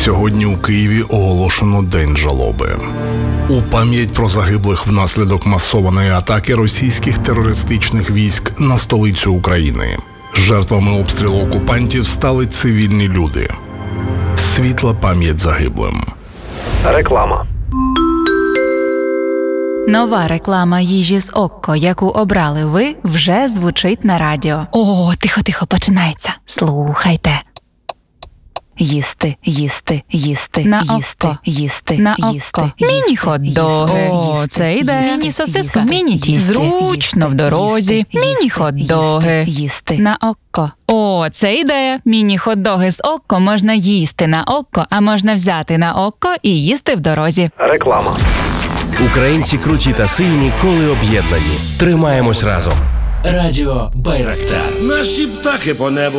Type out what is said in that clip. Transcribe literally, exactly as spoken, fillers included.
Сьогодні у Києві оголошено День жалоби. У пам'ять про загиблих внаслідок масованої атаки російських терористичних військ на столицю України. Жертвами обстрілу окупантів стали цивільні люди. Світла пам'ять загиблим. Реклама. Нова реклама їжі з Окко, яку обрали ви, вже звучить на радіо. О, тихо-тихо, починається. Слухайте. Їсти, їсти, їсти, На їсти, Окко. їсти, На їсти, Окко. їсти, Міні-хот-доги. їсти, О, їсти, це ідея. їсти, Міні-сосиска в їсти, міні-тісті. їсти, Зручно в їсти, дорозі. їсти, Міні-хот-доги. їсти, їсти. На Окко. О, це ідея. Міні-хот-доги з Окко можна їсти на Окко, а можна взяти на Окко і їсти в дорозі. Реклама. Українці круті та сильні, коли об'єднані. Тримаємось разом. Радіо Байрактар. Наші птахи по небу